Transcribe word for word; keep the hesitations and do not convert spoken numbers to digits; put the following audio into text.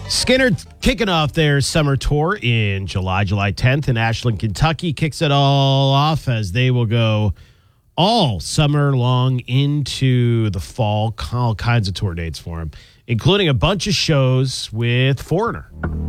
Skinner kicking off their summer tour in July, July tenth in Ashland, Kentucky. Kicks it all off as they will go all summer long into the fall. All kinds of tour dates for them, including a bunch of shows with Foreigner.